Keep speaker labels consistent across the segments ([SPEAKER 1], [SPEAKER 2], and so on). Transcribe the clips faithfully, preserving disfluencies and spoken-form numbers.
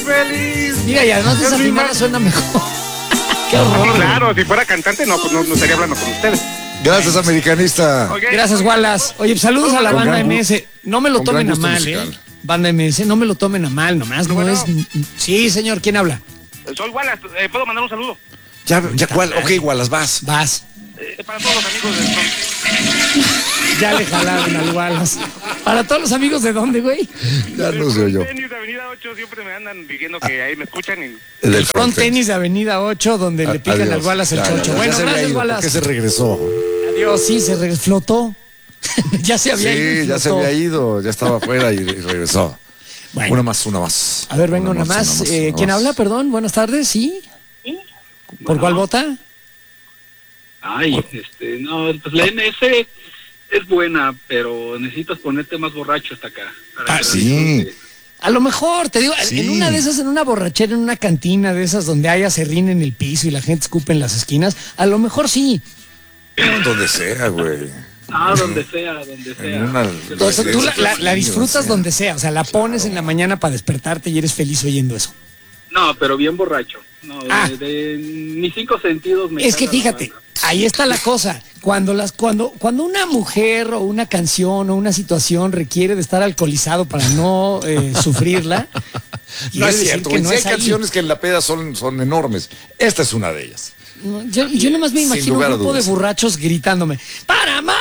[SPEAKER 1] feliz.
[SPEAKER 2] Mira, y además desafinada suena mejor. Qué horror.
[SPEAKER 3] Sí, claro, si fuera cantante, no, pues no, no estaría hablando con ustedes.
[SPEAKER 1] Gracias, americanista.
[SPEAKER 3] Okay.
[SPEAKER 2] Gracias, Wallace. Oye, saludos a la
[SPEAKER 1] Con
[SPEAKER 2] banda
[SPEAKER 1] gran
[SPEAKER 2] M S. No me lo
[SPEAKER 1] con
[SPEAKER 2] tomen a
[SPEAKER 1] gran gusto
[SPEAKER 2] mal,
[SPEAKER 1] musical.
[SPEAKER 2] ¿eh? Banda M S, no me lo tomen a mal, nomás no
[SPEAKER 3] Bueno.
[SPEAKER 2] es... Sí, señor, ¿quién habla?
[SPEAKER 3] Soy Wallace, eh, ¿puedo mandar un saludo?
[SPEAKER 1] Ya, ya, ¿cuál? Ok, Wallace, vas.
[SPEAKER 2] Vas.
[SPEAKER 3] Eh, para todos los amigos de...
[SPEAKER 2] Ya le jalaron al Wallace. Para todos los amigos de dónde, güey.
[SPEAKER 1] Ya no sé yo.
[SPEAKER 3] Tenis de Avenida ocho siempre me andan diciendo que ahí me escuchan y...
[SPEAKER 1] Del
[SPEAKER 2] Front tenis de Avenida ocho, donde le pican
[SPEAKER 1] Adiós.
[SPEAKER 2] al Wallace el
[SPEAKER 1] Ya,
[SPEAKER 2] chocho.
[SPEAKER 1] ya, ya
[SPEAKER 2] Bueno,
[SPEAKER 1] se había
[SPEAKER 2] gracias,
[SPEAKER 1] ido. ¿Por qué
[SPEAKER 2] Wallace.
[SPEAKER 1] se regresó?
[SPEAKER 2] Adiós, sí, se re- flotó. Ya se había ido. y
[SPEAKER 1] Sí, ya se
[SPEAKER 2] flotó.
[SPEAKER 1] había ido, ya estaba afuera y, y regresó.
[SPEAKER 2] Bueno.
[SPEAKER 1] Una más, una más.
[SPEAKER 2] A ver, venga una
[SPEAKER 1] Una
[SPEAKER 2] más.
[SPEAKER 1] una
[SPEAKER 2] Eh,
[SPEAKER 1] una
[SPEAKER 2] ¿Quién
[SPEAKER 1] más.
[SPEAKER 2] habla? Perdón, buenas tardes, ¿sí? ¿Por cuál vota?
[SPEAKER 4] Ay, este, no, pues la M S es buena, pero necesitas ponerte más borracho hasta acá. para
[SPEAKER 1] Ah,
[SPEAKER 4] que la
[SPEAKER 1] sí.
[SPEAKER 4] disfrutes.
[SPEAKER 2] A lo mejor, te digo,
[SPEAKER 1] Sí.
[SPEAKER 2] en una de esas, en una borrachera, en una cantina de esas donde haya serrín en el piso y la gente escupe en las esquinas, a lo mejor sí.
[SPEAKER 1] Donde sea, güey.
[SPEAKER 4] Ah, donde sea, donde sea.
[SPEAKER 1] En una-
[SPEAKER 2] Entonces, tú la, la- la
[SPEAKER 1] Sí,
[SPEAKER 2] disfrutas
[SPEAKER 1] sí.
[SPEAKER 2] donde sea, o sea, la pones en la mañana para despertarte y eres feliz oyendo eso.
[SPEAKER 4] No, pero bien borracho. No, de,
[SPEAKER 2] Ah.
[SPEAKER 4] de mis cinco sentidos me
[SPEAKER 2] Es que
[SPEAKER 4] caga la
[SPEAKER 2] fíjate,
[SPEAKER 4] banda.
[SPEAKER 2] ahí está la cosa. Cuando las, cuando, cuando una mujer o una canción o una situación requiere de estar alcoholizado para no eh, sufrirla,
[SPEAKER 1] No
[SPEAKER 2] quiere
[SPEAKER 1] es
[SPEAKER 2] decir
[SPEAKER 1] cierto,
[SPEAKER 2] que
[SPEAKER 1] güey.
[SPEAKER 2] no
[SPEAKER 1] Sí hay
[SPEAKER 2] es ahí.
[SPEAKER 1] canciones que en la peda son, son enormes. Esta es una de ellas.
[SPEAKER 2] No, Yo, yo nomás me
[SPEAKER 1] Sin
[SPEAKER 2] imagino un
[SPEAKER 1] lugar a
[SPEAKER 2] grupo de
[SPEAKER 1] dudas.
[SPEAKER 2] borrachos gritándome ¡Para amarte!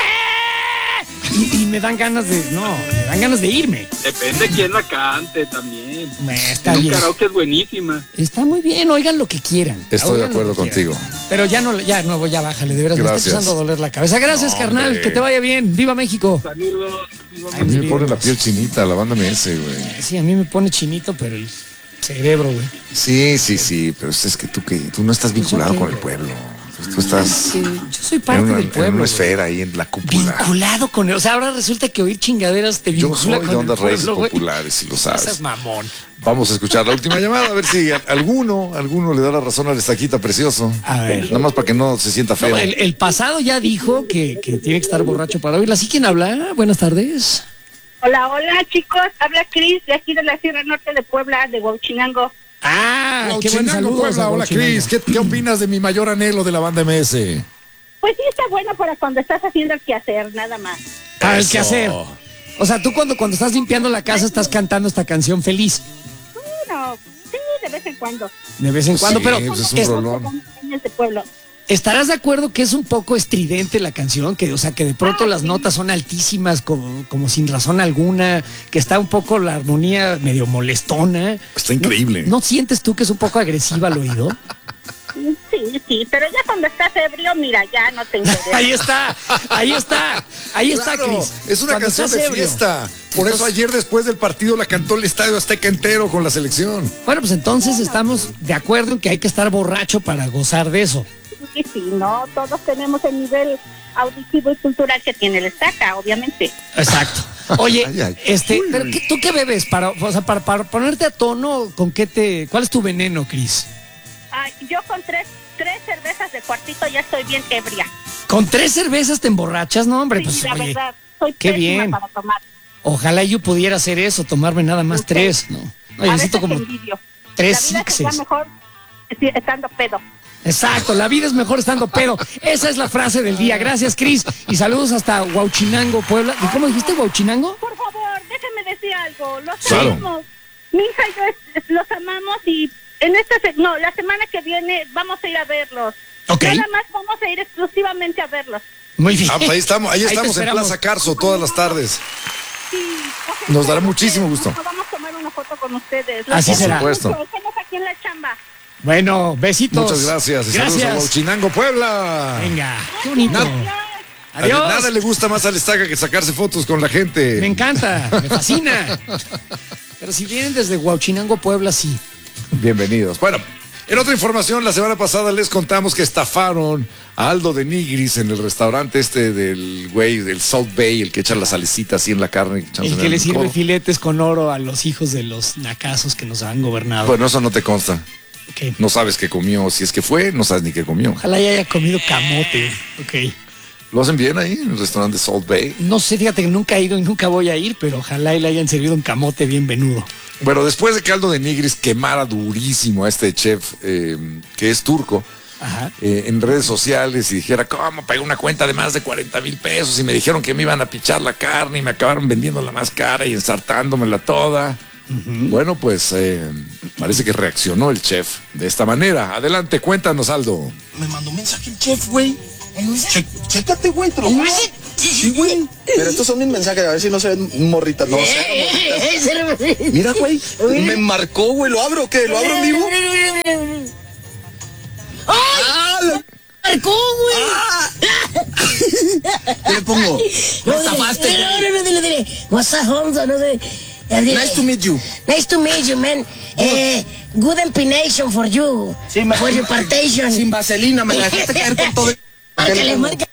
[SPEAKER 2] Y, y me dan ganas de, no, me dan ganas de irme.
[SPEAKER 4] Depende quién la cante también.
[SPEAKER 2] Me- Está
[SPEAKER 4] En un
[SPEAKER 2] bien.
[SPEAKER 4] karaoke es buenísima.
[SPEAKER 2] Está muy bien, oigan lo que quieran.
[SPEAKER 1] Estoy de
[SPEAKER 2] Oigan lo
[SPEAKER 1] acuerdo
[SPEAKER 2] que quieran.
[SPEAKER 1] contigo.
[SPEAKER 2] Pero ya no, ya no, ya bájale, de veras, me
[SPEAKER 1] Gracias.
[SPEAKER 2] está empezando a doler la cabeza. Gracias,
[SPEAKER 1] No,
[SPEAKER 2] carnal,
[SPEAKER 1] hombre.
[SPEAKER 2] que te vaya bien. ¡Viva México!
[SPEAKER 4] Saludos.
[SPEAKER 1] A mí me pone la piel chinita, la banda M S, güey.
[SPEAKER 2] Sí, a mí me pone chinito, pero el cerebro, güey.
[SPEAKER 1] Sí, sí, sí, pero es que tú que tú no estás vinculado
[SPEAKER 2] qué,
[SPEAKER 1] con el
[SPEAKER 2] güey?
[SPEAKER 1] pueblo. Tú estás
[SPEAKER 2] Que yo soy
[SPEAKER 1] en
[SPEAKER 2] parte
[SPEAKER 1] una,
[SPEAKER 2] del
[SPEAKER 1] en
[SPEAKER 2] pueblo.
[SPEAKER 1] una
[SPEAKER 2] güey.
[SPEAKER 1] esfera ahí en la cúpula.
[SPEAKER 2] Vinculado con él. O sea, ahora resulta que oír chingaderas te
[SPEAKER 1] Yo
[SPEAKER 2] vincula
[SPEAKER 1] soy
[SPEAKER 2] con
[SPEAKER 1] de ondas
[SPEAKER 2] el
[SPEAKER 1] raíces
[SPEAKER 2] pueblo, güey.
[SPEAKER 1] populares, si lo
[SPEAKER 2] Ese es
[SPEAKER 1] sabes.
[SPEAKER 2] mamón.
[SPEAKER 1] Vamos a escuchar la última llamada, a ver si a- alguno, alguno le da la razón al estaquita precioso.
[SPEAKER 2] A ver.
[SPEAKER 1] Nada más para que no se sienta feo.
[SPEAKER 2] No, el, el pasado ya dijo que, que tiene que estar borracho para oírla. ¿Así quién habla? Buenas tardes.
[SPEAKER 5] Hola, hola chicos, habla Cris de aquí de la Sierra Norte de Puebla, de Huauchinango.
[SPEAKER 2] Ah, qué buen
[SPEAKER 1] Huauchinango,
[SPEAKER 2] saludo.
[SPEAKER 1] Puebla. Hola, Cris. ¿Qué, ¿Qué opinas de mi mayor anhelo de la banda M S?
[SPEAKER 5] Pues sí está bueno para cuando estás haciendo el quehacer, nada más.
[SPEAKER 2] Para el
[SPEAKER 1] Eso.
[SPEAKER 2] que hacer. O sea, tú cuando, cuando estás limpiando la casa estás cantando esta canción feliz.
[SPEAKER 5] Bueno, sí, de vez en cuando.
[SPEAKER 2] De vez en cuando,
[SPEAKER 1] Sí,
[SPEAKER 2] pero
[SPEAKER 1] pues es un
[SPEAKER 2] es-
[SPEAKER 1] rolón.
[SPEAKER 5] En este pueblo.
[SPEAKER 2] ¿estarás de acuerdo que es un poco estridente la canción? Que, o sea, que de pronto las notas son altísimas, como, como sin razón alguna, que está un poco la armonía medio molestona.
[SPEAKER 1] Está increíble.
[SPEAKER 2] ¿No, ¿no sientes tú que es un poco agresiva al oído?
[SPEAKER 5] Sí, sí, pero ya cuando estás ebrio, mira, ya no te interesa.
[SPEAKER 2] Ahí está, ahí está, ahí está,
[SPEAKER 1] Claro,
[SPEAKER 2] Cris.
[SPEAKER 1] es una
[SPEAKER 2] Cuando
[SPEAKER 1] canción
[SPEAKER 2] estás
[SPEAKER 1] de
[SPEAKER 2] ebrio.
[SPEAKER 1] fiesta. Por eso ayer después del partido la cantó el Estadio Azteca entero con la selección.
[SPEAKER 2] Bueno, pues entonces estamos de acuerdo en que hay que estar borracho para gozar de eso.
[SPEAKER 5] Sí, sí, no, todos tenemos el nivel auditivo y cultural que tiene el estaca, obviamente.
[SPEAKER 2] Exacto. Oye,
[SPEAKER 1] Ay, ay.
[SPEAKER 2] este, pero ¿qué- ¿tú qué bebes? Para, o sea, para, para ponerte a tono, ¿con qué te, cuál es tu veneno, Cris?
[SPEAKER 5] Ah, yo con tres, tres cervezas de cuartito ya estoy bien ebria.
[SPEAKER 2] ¿Con tres cervezas te emborrachas? No, hombre,
[SPEAKER 5] Sí,
[SPEAKER 2] pues
[SPEAKER 5] la
[SPEAKER 2] oye,
[SPEAKER 5] verdad, soy
[SPEAKER 2] qué
[SPEAKER 5] pésima
[SPEAKER 2] bien.
[SPEAKER 5] para tomar.
[SPEAKER 2] ojalá yo pudiera hacer eso, tomarme nada más
[SPEAKER 5] Ok.
[SPEAKER 2] tres, ¿no? Oye,
[SPEAKER 5] A
[SPEAKER 2] necesito
[SPEAKER 5] veces
[SPEAKER 2] como
[SPEAKER 5] te envidio.
[SPEAKER 2] tres
[SPEAKER 5] La vida sería
[SPEAKER 2] sixes.
[SPEAKER 5] mejor sí, estando pedo.
[SPEAKER 2] Exacto, la vida es mejor estando pedo. Esa es la frase del día. Gracias, Cris. Y saludos hasta Huauchinango, Puebla. ¿Y cómo dijiste, Huauchinango?
[SPEAKER 5] Por favor, déjenme decir algo. Los
[SPEAKER 1] Claro.
[SPEAKER 5] amamos. Mi hija y yo es- los amamos y en esta se- no, la semana que viene vamos a ir a verlos.
[SPEAKER 2] Ok.
[SPEAKER 5] Nada más vamos a ir exclusivamente a verlos.
[SPEAKER 2] Muy bien.
[SPEAKER 1] Ah, pues ahí estamos, ahí
[SPEAKER 2] te
[SPEAKER 1] estamos en
[SPEAKER 2] esperamos.
[SPEAKER 1] Plaza Carso todas las tardes.
[SPEAKER 5] Sí, ojalá
[SPEAKER 1] Nos dará
[SPEAKER 5] que
[SPEAKER 1] muchísimo gusto.
[SPEAKER 5] Podamos tomar una foto con ustedes. Los
[SPEAKER 2] Así
[SPEAKER 5] quiero
[SPEAKER 2] será.
[SPEAKER 5] mucho,
[SPEAKER 1] Por supuesto.
[SPEAKER 5] Estamos aquí en la chamba.
[SPEAKER 2] Bueno, besitos.
[SPEAKER 1] Muchas gracias. Y saludos a
[SPEAKER 2] Gracias.
[SPEAKER 1] Huauchinango, Puebla.
[SPEAKER 2] Venga, qué bonito.
[SPEAKER 1] Nada.
[SPEAKER 2] Adiós.
[SPEAKER 1] Nada le gusta más al Estaca que sacarse fotos con la gente.
[SPEAKER 2] Me encanta, me fascina. Pero si vienen desde Huauchinango, Puebla, sí.
[SPEAKER 1] Bienvenidos. Bueno, en otra información, la semana pasada les contamos que estafaron a Aldo de Nigris en el restaurante este del güey, del South Bay, el que echa la salecita así en la carne. echándose
[SPEAKER 2] El
[SPEAKER 1] en
[SPEAKER 2] que le sirve
[SPEAKER 1] codo.
[SPEAKER 2] filetes con oro a los hijos de los nacazos que nos han gobernado.
[SPEAKER 1] Bueno, eso no te consta.
[SPEAKER 2] Ok.
[SPEAKER 1] No sabes qué comió. Si es que fue, no sabes ni qué comió.
[SPEAKER 2] Ojalá ya haya comido camote. Ok.
[SPEAKER 1] ¿Lo hacen bien ahí en el restaurante South Bay?
[SPEAKER 2] No sé, fíjate que nunca he ido y nunca voy a ir, pero ojalá y le hayan servido un camote bien venudo.
[SPEAKER 1] Bueno, después de que Aldo de Nigris quemara durísimo a este chef eh, que es turco,
[SPEAKER 2] Ajá.
[SPEAKER 1] Eh, en redes sociales y dijera, ¿cómo pagué una cuenta de más de cuarenta mil pesos? Y me dijeron que me iban a pichar la carne y me acabaron vendiéndola más cara y ensartándomela toda. Uh-huh. Bueno, pues eh, parece que reaccionó el chef de esta manera. Adelante, cuéntanos, Aldo.
[SPEAKER 6] Me mandó un mensaje el chef, güey. Che, chécate, güey, te lo juro. Sí, güey. Pero estos son mis mensajes, a ver si no se ven morritas. No sé. Mira, güey. Me marcó, güey. ¿Lo abro o qué? ¿Lo abro en vivo?
[SPEAKER 7] ¡Ay! Ah, la... marcó, güey! Ah.
[SPEAKER 6] ¿Qué le pongo?
[SPEAKER 7] No, no, zafaste, no, no, no, dile, dile. What's up, Holmes? No sé.
[SPEAKER 6] Nice to meet you.
[SPEAKER 7] Nice to meet you, man. Eh, good empination for you.
[SPEAKER 6] Sí, me...
[SPEAKER 7] For your partation.
[SPEAKER 6] Sin vaselina, me la dejaste caer con todo.
[SPEAKER 7] Márcale, márcale.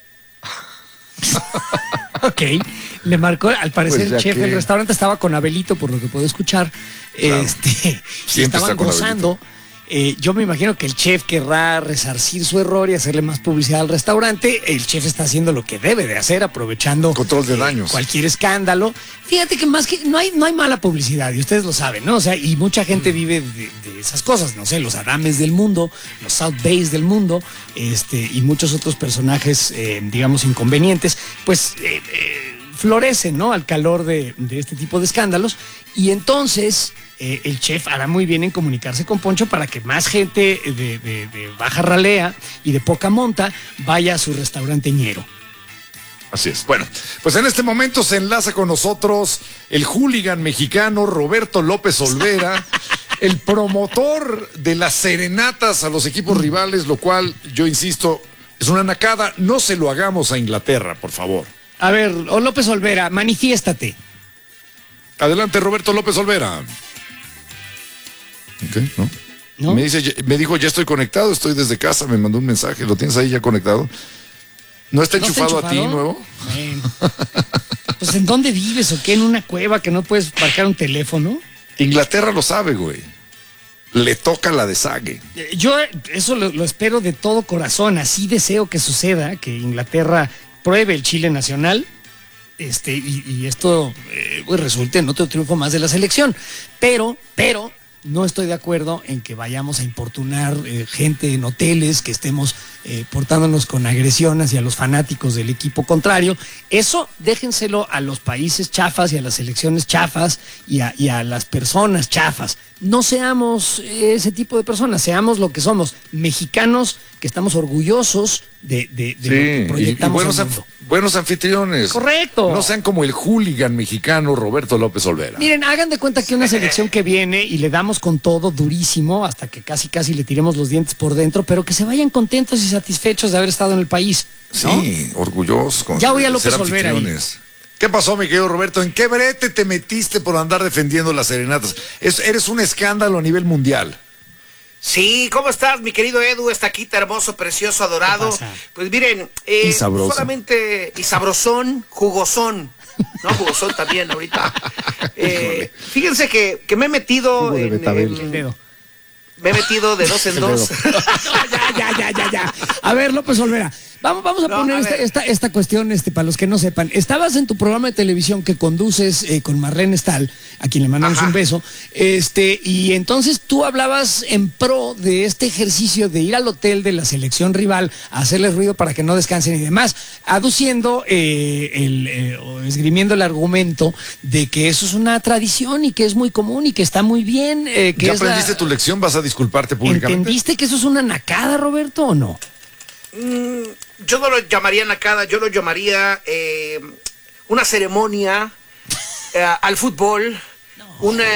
[SPEAKER 2] Ok, le marcó, al parecer
[SPEAKER 1] Pues
[SPEAKER 2] el chef
[SPEAKER 1] que...
[SPEAKER 2] del restaurante estaba con Abelito, por lo que puedo escuchar. Claro. Este, y estaban gozando. Eh, yo me imagino que el chef querrá resarcir su error y hacerle más publicidad al restaurante. El chef está haciendo lo que debe de hacer, aprovechando
[SPEAKER 1] control de daños,
[SPEAKER 2] eh, cualquier escándalo. Fíjate que más que no hay no hay mala publicidad y ustedes lo saben, ¿no? O sea, y mucha gente vive de, de esas cosas, no sé, los Adames del mundo, los South Bays del mundo, este y muchos otros personajes, eh, digamos, inconvenientes, pues eh, eh, florecen, ¿no? Al calor de, de este tipo de escándalos y entonces Eh, el chef hará muy bien en comunicarse con Poncho para que más gente de, de, de baja ralea y de poca monta vaya a su restaurante ñero.
[SPEAKER 1] Así es. Bueno, pues en este momento se enlaza con nosotros el hooligan mexicano Roberto López Olvera, el promotor de las serenatas a los equipos rivales, lo cual, yo insisto, es una nacada. No se lo hagamos a Inglaterra, por favor.
[SPEAKER 2] A ver, oh, López Olvera, manifiéstate.
[SPEAKER 1] Adelante, Roberto López Olvera. Okay, ¿no? ¿No? Me dice, me dijo, ya estoy conectado, estoy desde casa, me mandó un mensaje, ¿lo tienes ahí ya conectado? ¿No está
[SPEAKER 2] ¿No
[SPEAKER 1] enchufado,
[SPEAKER 2] está
[SPEAKER 1] enchufado a ti, nuevo?
[SPEAKER 2] Bueno. Pues ¿en dónde vives o qué? ¿En una cueva que no puedes marcar un teléfono?
[SPEAKER 1] Inglaterra lo sabe, güey. Le toca la de Sague.
[SPEAKER 2] Yo eso lo, lo espero de todo corazón, así deseo que suceda, que Inglaterra pruebe el chile nacional. Este, y, y esto eh, pues resulte en otro triunfo más de la selección. Pero, pero... no estoy de acuerdo en que vayamos a importunar eh, gente en hoteles, que estemos eh, portándonos con agresión hacia los fanáticos del equipo contrario. Eso déjenselo a los países chafas y a las selecciones chafas y a, y a las personas chafas. No seamos ese tipo de personas, seamos lo que somos, mexicanos que estamos orgullosos de, de, de
[SPEAKER 1] sí,
[SPEAKER 2] lo que proyectamos.
[SPEAKER 1] Y, y buenos, anf buenos anfitriones.
[SPEAKER 2] Correcto.
[SPEAKER 1] No sean como el hooligan mexicano Roberto López Olvera.
[SPEAKER 2] Miren, hagan de cuenta que una selección que viene y le damos con todo durísimo hasta que casi casi le tiremos los dientes por dentro, pero que se vayan contentos y satisfechos de haber estado en el país, ¿no?
[SPEAKER 1] Sí, orgullosos. Con
[SPEAKER 2] ya voy a López Olvera ahí.
[SPEAKER 1] ¿Qué pasó, mi querido Roberto? ¿En qué brete te metiste por andar defendiendo las serenatas? Es, eres un escándalo a nivel mundial.
[SPEAKER 8] Sí, ¿cómo estás, mi querido Edu? Esta quita hermoso, precioso, adorado. Pues miren, eh,
[SPEAKER 1] y sabroso.
[SPEAKER 8] solamente, y sabrosón, jugosón. No, jugosón también ahorita. Eh, fíjense que, que me he metido en, en, en, me he metido de dos en dos.
[SPEAKER 2] No, ya, ya, ya, ya, ya. A ver, López Olvera, vamos, vamos a no, poner a esta, esta, esta cuestión, este, para los que no sepan. Estabas en tu programa de televisión que conduces eh, con Marlene Stahl, a quien le mandamos Ajá. un beso, este, y entonces tú hablabas en pro de este ejercicio de ir al hotel de la selección rival a hacerle ruido para que no descansen y demás, aduciendo eh, el, eh, o esgrimiendo el argumento de que eso es una tradición y que es muy común y que está muy bien. Eh, que
[SPEAKER 1] ¿Ya
[SPEAKER 2] es
[SPEAKER 1] aprendiste
[SPEAKER 2] la...
[SPEAKER 1] tu lección? ¿Vas a disculparte públicamente?
[SPEAKER 2] ¿Entendiste que eso es una nacada, Roberto, o no?
[SPEAKER 8] Mm, yo no lo llamaría nacada, yo lo llamaría eh, una ceremonia eh, al fútbol, no, una,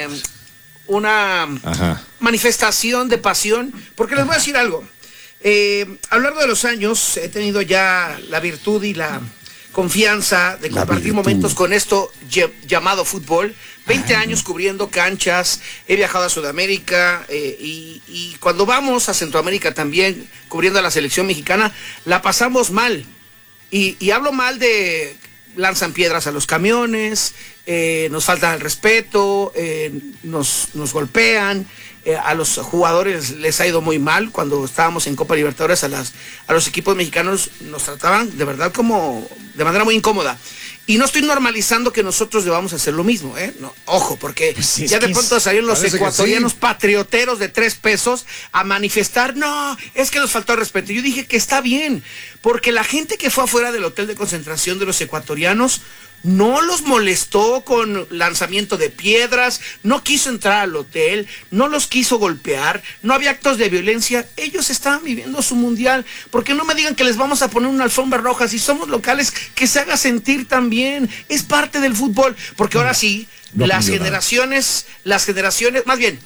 [SPEAKER 8] una manifestación de pasión, porque les voy a decir algo. Eh, a lo largo de los años he tenido ya la virtud y la confianza de compartir momentos con esto llamado fútbol. veinte Ay, años cubriendo canchas, he viajado a Sudamérica eh, y, y cuando vamos a Centroamérica también, cubriendo a la selección mexicana, la pasamos mal. Y, y hablo mal de lanzan piedras a los camiones, eh, nos faltan el respeto, eh, nos, nos golpean. Eh, a los jugadores les ha ido muy mal. Cuando estábamos en Copa Libertadores, a, las, a los equipos mexicanos nos trataban de verdad como de manera muy incómoda. Y no estoy normalizando que nosotros debamos hacer lo mismo, ¿eh? No, ojo, porque
[SPEAKER 2] Pues
[SPEAKER 8] ya de pronto
[SPEAKER 1] es,
[SPEAKER 8] salieron los ecuatorianos
[SPEAKER 1] sí.
[SPEAKER 8] patrioteros de tres pesos a manifestar, no, es que nos faltó el respeto. Yo dije que está bien, porque la gente que fue afuera del hotel de concentración de los ecuatorianos no los molestó con lanzamiento de piedras, no quiso entrar al hotel, no los quiso golpear, no había actos de violencia. Ellos estaban viviendo su mundial. Porque no me digan que les vamos a poner una alfombra roja. Si somos locales, que se haga sentir también. Es parte del fútbol. Porque ahora sí,
[SPEAKER 1] no
[SPEAKER 8] las
[SPEAKER 1] aprendió
[SPEAKER 8] generaciones, las generaciones, más bien,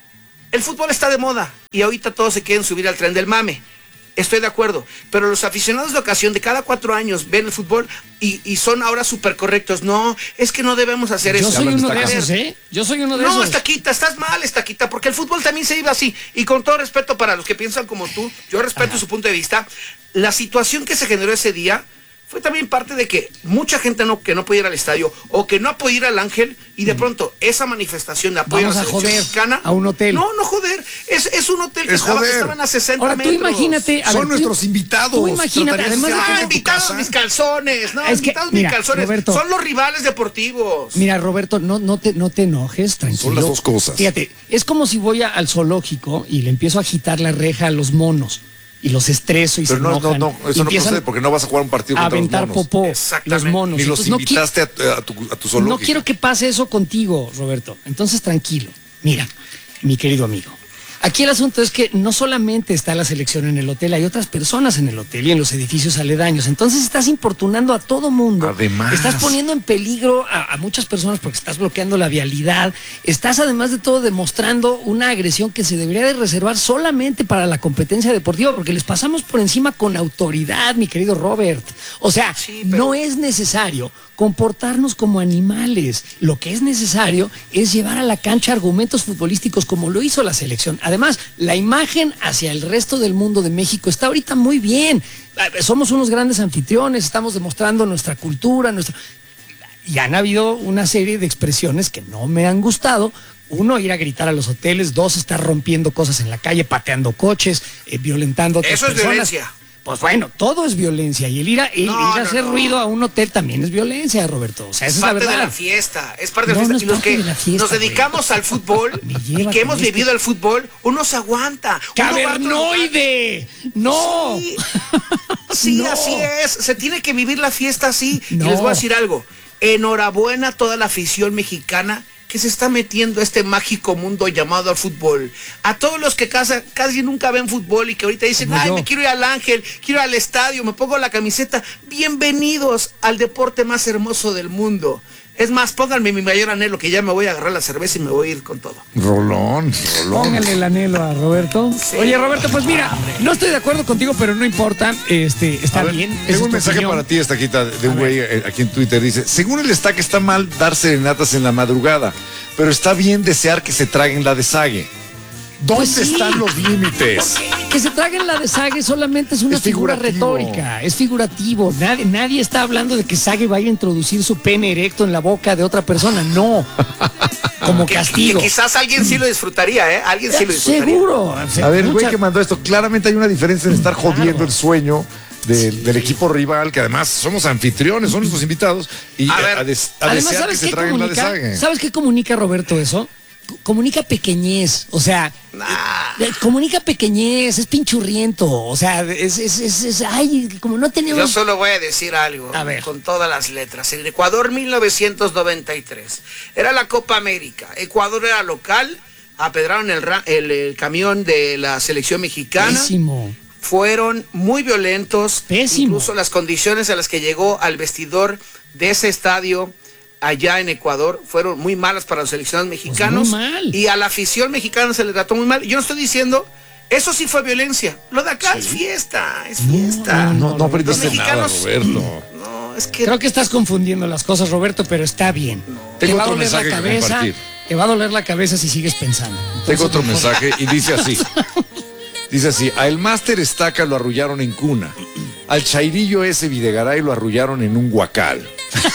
[SPEAKER 8] el fútbol está de moda y ahorita todos se quieren subir al tren del mame. Estoy de acuerdo, pero los aficionados de ocasión de cada cuatro años ven el fútbol y, y son ahora súper correctos. No, es que no debemos hacer
[SPEAKER 2] Yo
[SPEAKER 8] eso.
[SPEAKER 2] soy uno de
[SPEAKER 8] A ver,
[SPEAKER 2] esos, ¿eh? Yo soy uno de
[SPEAKER 8] No,
[SPEAKER 2] esos.
[SPEAKER 8] Estaquita, estás mal, Estaquita, porque el fútbol también se iba así. Y con todo respeto para los que piensan como tú, yo respeto
[SPEAKER 2] Ajá.
[SPEAKER 8] su punto de vista. La situación que se generó ese día fue también parte de que mucha gente no, que no podía ir al estadio o que no podía ir al Ángel y de pronto esa manifestación de apoyo
[SPEAKER 2] Vamos
[SPEAKER 8] a
[SPEAKER 2] a
[SPEAKER 8] la selección
[SPEAKER 2] joder
[SPEAKER 8] mexicana.
[SPEAKER 2] a un hotel.
[SPEAKER 8] No, no joder. Es, es un hotel que
[SPEAKER 1] Es
[SPEAKER 8] estaba,
[SPEAKER 1] joder.
[SPEAKER 8] estaban a sesenta
[SPEAKER 2] Ahora tú
[SPEAKER 8] metros.
[SPEAKER 2] imagínate. a
[SPEAKER 1] Son
[SPEAKER 2] ver, tú-
[SPEAKER 1] nuestros invitados.
[SPEAKER 2] Tú imagínate,
[SPEAKER 1] Tratarías
[SPEAKER 2] además
[SPEAKER 1] de
[SPEAKER 2] de
[SPEAKER 1] hacer
[SPEAKER 2] que-
[SPEAKER 8] Ah,
[SPEAKER 1] en tu
[SPEAKER 8] invitados
[SPEAKER 1] casa.
[SPEAKER 8] mis calzones, no,
[SPEAKER 2] Es que,
[SPEAKER 8] invitados
[SPEAKER 2] mira,
[SPEAKER 8] mis calzones.
[SPEAKER 2] Roberto.
[SPEAKER 8] Son los rivales deportivos.
[SPEAKER 2] Mira, Roberto, no, no, te, no te enojes, tranquilo.
[SPEAKER 1] Son las dos cosas.
[SPEAKER 2] Fíjate, es como si voy a- al zoológico y le empiezo a agitar la reja a los monos y los estreso y
[SPEAKER 1] Pero
[SPEAKER 2] se
[SPEAKER 1] no, no,
[SPEAKER 2] enojan.
[SPEAKER 1] no,
[SPEAKER 2] y
[SPEAKER 1] eso no
[SPEAKER 2] empiezan
[SPEAKER 1] procede porque no vas a jugar un partido
[SPEAKER 2] a
[SPEAKER 1] contra los
[SPEAKER 2] aventar
[SPEAKER 1] monos.
[SPEAKER 2] popó
[SPEAKER 8] Exactamente.
[SPEAKER 2] los monos.
[SPEAKER 1] Ni los
[SPEAKER 2] Entonces, no qui-
[SPEAKER 1] invitaste a, a tu, a tu zoológico.
[SPEAKER 2] No quiero que pase eso contigo, Roberto. Entonces, tranquilo. Mira, mi querido amigo. Aquí el asunto es que no solamente está la selección en el hotel, hay otras personas en el hotel y en los edificios aledaños. Entonces estás importunando a todo mundo.
[SPEAKER 1] Además.
[SPEAKER 2] Estás poniendo en peligro a, a muchas personas porque estás bloqueando la vialidad. Estás además de todo demostrando una agresión que se debería de reservar solamente para la competencia deportiva porque les pasamos por encima con autoridad, mi querido Robert. O sea,
[SPEAKER 8] Sí, pero-
[SPEAKER 2] no es necesario comportarnos como animales. Lo que es necesario es llevar a la cancha argumentos futbolísticos como lo hizo la selección. Además, la imagen hacia el resto del mundo de México está ahorita muy bien. Somos unos grandes anfitriones, estamos demostrando nuestra cultura, nuestra... Y han habido una serie de expresiones que no me han gustado. Uno, ir a gritar a los hoteles. Dos, estar rompiendo cosas en la calle, pateando coches, eh, violentando a otras
[SPEAKER 8] Eso es
[SPEAKER 2] personas.
[SPEAKER 8] violencia.
[SPEAKER 2] Pues bueno, todo es violencia. Y el ir a, el
[SPEAKER 8] No,
[SPEAKER 2] ir a
[SPEAKER 8] no,
[SPEAKER 2] hacer
[SPEAKER 8] no.
[SPEAKER 2] ruido a un hotel también es violencia, Roberto. O sea, esa
[SPEAKER 8] Es
[SPEAKER 2] es la
[SPEAKER 8] parte de
[SPEAKER 2] verdad.
[SPEAKER 8] la fiesta, es parte de la
[SPEAKER 2] No,
[SPEAKER 8] fiesta.
[SPEAKER 2] no es
[SPEAKER 8] y los
[SPEAKER 2] parte
[SPEAKER 8] que
[SPEAKER 2] de la fiesta,
[SPEAKER 8] nos dedicamos
[SPEAKER 2] güey.
[SPEAKER 8] al fútbol
[SPEAKER 2] Me
[SPEAKER 8] y
[SPEAKER 2] lleva
[SPEAKER 8] que hemos
[SPEAKER 2] con este-
[SPEAKER 8] vivido el fútbol, uno se aguanta. Uno va a otro lugar.
[SPEAKER 2] ¡Cavernoide! ¡No!
[SPEAKER 8] Sí, sí,
[SPEAKER 2] No.
[SPEAKER 8] así es. Se tiene que vivir la fiesta así.
[SPEAKER 2] No.
[SPEAKER 8] Y les voy a decir algo. Enhorabuena a toda la afición mexicana que se está metiendo a este mágico mundo llamado al fútbol. A todos los que casa, casi nunca ven fútbol y que ahorita dicen,
[SPEAKER 2] Como
[SPEAKER 8] ay,
[SPEAKER 2] yo.
[SPEAKER 8] me quiero ir al Ángel, quiero ir al estadio, me pongo la camiseta. Bienvenidos al deporte más hermoso del mundo. Es más, pónganme mi mayor anhelo, que ya me voy a agarrar la cerveza y me voy a ir con todo.
[SPEAKER 1] Rolón, rolón.
[SPEAKER 2] Póngale el anhelo a Roberto. Oye, Roberto, pues mira, no estoy de acuerdo contigo, pero no importa. Este, está
[SPEAKER 1] A ver,
[SPEAKER 2] bien. esa
[SPEAKER 1] Tengo
[SPEAKER 2] es
[SPEAKER 1] un
[SPEAKER 2] tu
[SPEAKER 1] mensaje
[SPEAKER 2] opinión.
[SPEAKER 1] para ti, Estaquita, de un güey eh, aquí en Twitter. Dice, según el Estaque está mal dar serenatas en la madrugada, pero está bien desear que se traguen la desague. ¿Dónde
[SPEAKER 2] Pues sí.
[SPEAKER 1] están los límites?
[SPEAKER 2] Que se traguen la de Sage solamente es una
[SPEAKER 1] Es
[SPEAKER 2] figura
[SPEAKER 1] figurativo.
[SPEAKER 2] retórica, es figurativo. Nadie, nadie está hablando de que Sage vaya a introducir su pene erecto en la boca de otra persona, no. Como
[SPEAKER 8] Que-
[SPEAKER 2] castigo.
[SPEAKER 8] que quizás alguien sí lo disfrutaría, ¿eh? Alguien sí lo disfrutaría.
[SPEAKER 2] Seguro.
[SPEAKER 1] A ver, el güey
[SPEAKER 2] Mucha-
[SPEAKER 1] que mandó esto, claramente hay una diferencia en estar jodiendo
[SPEAKER 2] Claro.
[SPEAKER 1] el sueño del, del equipo rival, que además somos anfitriones, son nuestros invitados, y
[SPEAKER 8] A
[SPEAKER 1] a,
[SPEAKER 8] ver,
[SPEAKER 1] a des- a
[SPEAKER 2] Además,
[SPEAKER 1] desear que
[SPEAKER 2] ¿sabes
[SPEAKER 1] se
[SPEAKER 2] qué
[SPEAKER 1] traguen la
[SPEAKER 2] comunica?
[SPEAKER 1] desague.
[SPEAKER 2] ¿Sabes qué comunica, Roberto, eso? Co- Comunica pequeñez, o sea,
[SPEAKER 8] Nah.
[SPEAKER 2] eh, comunica pequeñez, es pinchurriento, o sea, es, es, es, es- ay, como no
[SPEAKER 8] Yo
[SPEAKER 2] tenemos...
[SPEAKER 8] solo voy a decir algo,
[SPEAKER 2] A ver.
[SPEAKER 8] con todas las letras. En Ecuador mil novecientos noventa y tres era la Copa América. Ecuador era local, apedraron el, ra- el, el camión de la selección mexicana.
[SPEAKER 2] Pésimo.
[SPEAKER 8] Fueron muy violentos.
[SPEAKER 2] Pésimo.
[SPEAKER 8] Incluso las condiciones a las que llegó al vestidor de ese estadio allá en Ecuador fueron muy malas para los seleccionados mexicanos.
[SPEAKER 2] muy mal.
[SPEAKER 8] Y a la afición mexicana se le trató muy mal. Yo no estoy diciendo, eso sí fue violencia. Lo de acá es fiesta, es fiesta.
[SPEAKER 1] No, no aprendiste
[SPEAKER 8] Los
[SPEAKER 1] nada,
[SPEAKER 8] mexicanos-
[SPEAKER 1] Roberto.
[SPEAKER 8] No, es que
[SPEAKER 2] Creo que estás confundiendo las cosas, Roberto, pero está bien. Te
[SPEAKER 1] Tengo
[SPEAKER 2] va a
[SPEAKER 1] otro
[SPEAKER 2] doler la
[SPEAKER 1] mensaje que
[SPEAKER 2] cabeza,
[SPEAKER 1] compartir.
[SPEAKER 2] te va a doler la cabeza si sigues pensando. Entonces,
[SPEAKER 1] Tengo otro
[SPEAKER 2] mejor-
[SPEAKER 1] mensaje y dice así. Dice así, a el Máster Estaca lo arrullaron en cuna. Al Chairillo ese Videgaray lo arrullaron en un huacal.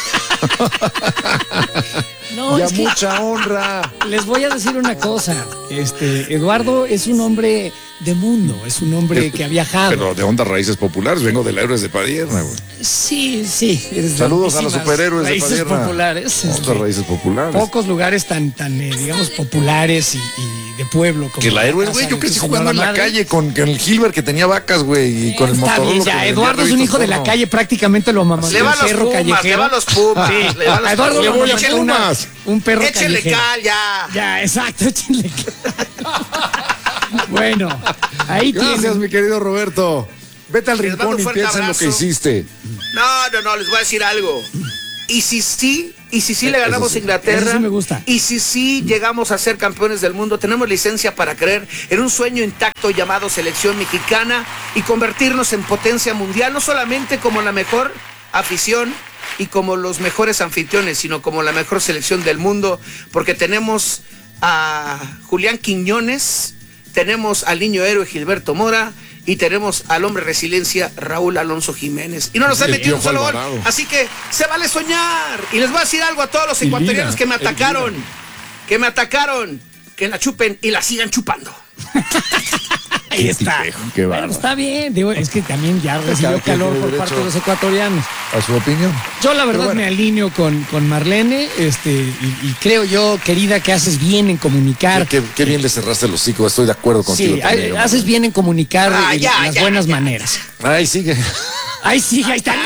[SPEAKER 2] No,
[SPEAKER 1] y a
[SPEAKER 2] es que
[SPEAKER 1] mucha honra.
[SPEAKER 2] les voy a decir una cosa. Este, Eduardo es un hombre de mundo. Es un hombre que ha viajado.
[SPEAKER 1] Pero de ondas raíces populares, vengo de los héroes de Padierna, güey.
[SPEAKER 2] Sí, sí.
[SPEAKER 1] Saludos a los superhéroes de
[SPEAKER 2] raíces
[SPEAKER 1] Padierna.
[SPEAKER 2] populares.
[SPEAKER 1] Ondas
[SPEAKER 2] este,
[SPEAKER 1] raíces populares.
[SPEAKER 2] Pocos lugares tan, tan eh, digamos, populares y, y de pueblo. Como
[SPEAKER 1] Que la héroe,
[SPEAKER 2] casa
[SPEAKER 1] güey, yo
[SPEAKER 2] de
[SPEAKER 1] crecí
[SPEAKER 2] tu
[SPEAKER 1] jugando en
[SPEAKER 2] señora
[SPEAKER 1] la
[SPEAKER 2] madre.
[SPEAKER 1] calle con, con el Gilbert que tenía vacas, güey, y con el
[SPEAKER 2] Está
[SPEAKER 1] Motorola.
[SPEAKER 2] bien,
[SPEAKER 1] que
[SPEAKER 2] ya,
[SPEAKER 1] vendía
[SPEAKER 2] Eduardo es un
[SPEAKER 1] revistas
[SPEAKER 2] hijo de la
[SPEAKER 1] porno.
[SPEAKER 2] calle, prácticamente lo amamantó
[SPEAKER 8] Le va a
[SPEAKER 2] un
[SPEAKER 8] los
[SPEAKER 2] perro
[SPEAKER 8] Pumas,
[SPEAKER 2] callejero.
[SPEAKER 8] le va a los Pumas.
[SPEAKER 2] Sí.
[SPEAKER 8] Le va a los
[SPEAKER 2] A Eduardo
[SPEAKER 8] Pumas.
[SPEAKER 2] le voy a
[SPEAKER 1] Échale
[SPEAKER 2] una-
[SPEAKER 1] unas.
[SPEAKER 2] un perro
[SPEAKER 8] Échele
[SPEAKER 2] callejero.
[SPEAKER 8] cal, ya.
[SPEAKER 2] Ya, exacto, échenle cal. Bueno, ahí
[SPEAKER 1] Gracias,
[SPEAKER 2] tienes.
[SPEAKER 1] mi querido Roberto. Vete al
[SPEAKER 8] Les mando
[SPEAKER 1] rincón
[SPEAKER 8] un
[SPEAKER 1] y
[SPEAKER 8] fuerte
[SPEAKER 1] piensa en lo que
[SPEAKER 8] abrazo.
[SPEAKER 1] hiciste.
[SPEAKER 8] No, no, no, les voy a decir algo. Y si sí, y si sí le ganamos
[SPEAKER 1] sí.
[SPEAKER 8] a Inglaterra,
[SPEAKER 2] Eso sí me gusta.
[SPEAKER 8] y si sí llegamos a ser campeones del mundo, tenemos licencia para creer en un sueño intacto llamado selección mexicana y convertirnos en potencia mundial, no solamente como la mejor afición y como los mejores anfitriones, sino como la mejor selección del mundo, porque tenemos a Julián Quiñones, tenemos al niño héroe Gilberto Mora y tenemos al hombre resiliencia Raúl Alonso Jiménez. Y no nos han
[SPEAKER 1] El
[SPEAKER 8] metido un
[SPEAKER 1] Piojo
[SPEAKER 8] solo gol.
[SPEAKER 1] Alvarado.
[SPEAKER 8] Así que se vale soñar. Y les voy a decir algo a todos los
[SPEAKER 1] Y
[SPEAKER 8] ecuatorianos
[SPEAKER 1] Lina,
[SPEAKER 8] que me
[SPEAKER 1] el
[SPEAKER 8] atacaron.
[SPEAKER 1] Lina.
[SPEAKER 8] Que me atacaron. Que la chupen y la sigan chupando.
[SPEAKER 2] Ahí está.
[SPEAKER 1] tipejo, qué
[SPEAKER 2] Bueno,
[SPEAKER 1] bárbaro.
[SPEAKER 2] está bien, digo, es que también ya recibió
[SPEAKER 1] Cada quien
[SPEAKER 2] calor
[SPEAKER 1] tiene
[SPEAKER 2] por
[SPEAKER 1] derecho.
[SPEAKER 2] parte de los ecuatorianos.
[SPEAKER 1] A su opinión.
[SPEAKER 2] Yo la verdad
[SPEAKER 1] bueno.
[SPEAKER 2] me alineo con, con Marlene, este, y, y creo yo, querida, que haces bien en comunicar.
[SPEAKER 1] Qué, qué bien le cerraste el hocico, estoy de acuerdo contigo.
[SPEAKER 2] Sí,
[SPEAKER 1] también,
[SPEAKER 2] ha-
[SPEAKER 1] hombre.
[SPEAKER 2] haces bien en comunicar
[SPEAKER 8] Ah,
[SPEAKER 2] y
[SPEAKER 8] ya,
[SPEAKER 2] las
[SPEAKER 8] ya,
[SPEAKER 2] buenas
[SPEAKER 8] ya,
[SPEAKER 2] maneras.
[SPEAKER 1] Ay, sigue.
[SPEAKER 2] Ay, sí, ahí está.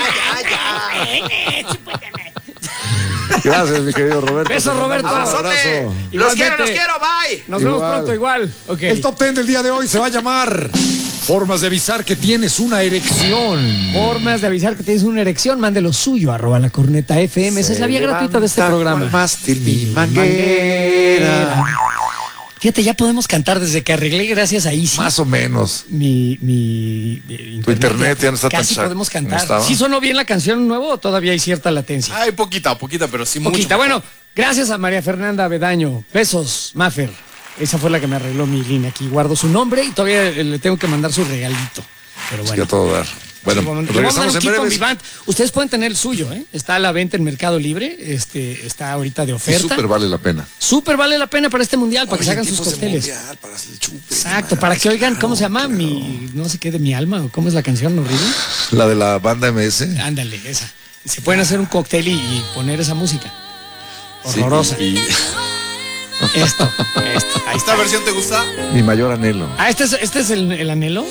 [SPEAKER 1] Gracias, mi querido Roberto.
[SPEAKER 2] Beso,
[SPEAKER 1] Te mandamos
[SPEAKER 2] Roberto.
[SPEAKER 1] un
[SPEAKER 8] Abrazote.
[SPEAKER 1] abrazo.
[SPEAKER 8] Los quiero, los
[SPEAKER 2] Igualmente.
[SPEAKER 8] quiero, bye.
[SPEAKER 2] Nos vemos
[SPEAKER 1] Igual.
[SPEAKER 2] pronto igual. Ok.
[SPEAKER 1] El top ten del día de hoy se va a llamar Formas de avisar que tienes una erección.
[SPEAKER 2] Formas de avisar que tienes una erección, mande lo suyo, arroba la corneta F M. Esa es la vía gratuita de este programa.
[SPEAKER 1] Mástil, mi
[SPEAKER 2] Manguera. Fíjate, ya podemos cantar desde que arreglé, gracias a Easy.
[SPEAKER 1] Más o menos.
[SPEAKER 2] Mi, mi, mi
[SPEAKER 1] Tu internet ya no está tan
[SPEAKER 2] Casi
[SPEAKER 1] chac-
[SPEAKER 2] podemos
[SPEAKER 1] ¿no
[SPEAKER 2] cantar.
[SPEAKER 1] estaba?
[SPEAKER 2] ¿Sí sonó bien la canción nuevo o todavía hay cierta latencia?
[SPEAKER 9] Ay, poquita, poquita, pero sí mucho.
[SPEAKER 2] Poquita. Bueno, gracias a María Fernanda Bedaño. Besos, Maffer. Esa fue la que me arregló mi línea aquí. Guardo su nombre y todavía le tengo que mandar su regalito. Pero
[SPEAKER 1] Es
[SPEAKER 2] bueno.
[SPEAKER 1] que a todo dar. Bueno,
[SPEAKER 2] Le voy a mandar
[SPEAKER 1] regresamos
[SPEAKER 2] un
[SPEAKER 1] en
[SPEAKER 2] kit con
[SPEAKER 1] breves.
[SPEAKER 2] Vivant. Ustedes pueden tener el suyo, ¿eh? Está a la venta en Mercado Libre. Este, está ahorita de
[SPEAKER 1] Y
[SPEAKER 2] oferta.
[SPEAKER 1] súper vale la pena.
[SPEAKER 2] Súper vale la pena para este mundial, para que se
[SPEAKER 1] Oye,
[SPEAKER 2] hagan sus
[SPEAKER 1] tipos de
[SPEAKER 2] cócteles.
[SPEAKER 1] mundial, para el chupe,
[SPEAKER 2] Exacto,
[SPEAKER 1] man.
[SPEAKER 2] para que oigan, ¿cómo se
[SPEAKER 1] Claro,
[SPEAKER 2] llama?
[SPEAKER 1] claro.
[SPEAKER 2] Mi, no sé qué, de mi alma, o cómo es la canción horrible.
[SPEAKER 1] La de la banda M S.
[SPEAKER 2] Ándale, esa. Se pueden hacer un cóctel y, y poner esa música.
[SPEAKER 1] Sí,
[SPEAKER 2] Horrorosa.
[SPEAKER 1] y-
[SPEAKER 2] Esto, esto. Ahí
[SPEAKER 9] ¿Esta
[SPEAKER 2] está.
[SPEAKER 9] versión te gusta?
[SPEAKER 1] Mi mayor anhelo.
[SPEAKER 2] Ah, este es, este es el, el anhelo.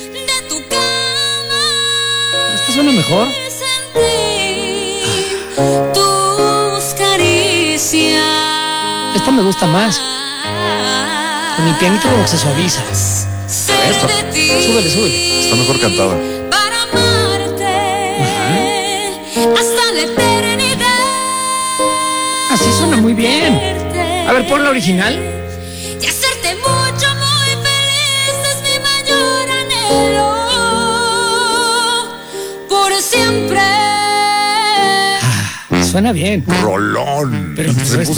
[SPEAKER 2] Este suena mejor.
[SPEAKER 10] Tus caricias.
[SPEAKER 2] Esta me gusta más. Con el pianito como que se suaviza.
[SPEAKER 10] Esto.
[SPEAKER 2] Súbele, súbele.
[SPEAKER 1] Está mejor cantada.
[SPEAKER 10] Para amarte hasta la eternidad.
[SPEAKER 2] Así suena muy bien. A ver, pon la original.
[SPEAKER 10] Y hacerte mucho, muy feliz es mi mayor anhelo. Por siempre.
[SPEAKER 2] Suena bien.
[SPEAKER 1] Rolón.
[SPEAKER 2] Pero
[SPEAKER 1] se
[SPEAKER 2] esto
[SPEAKER 1] puso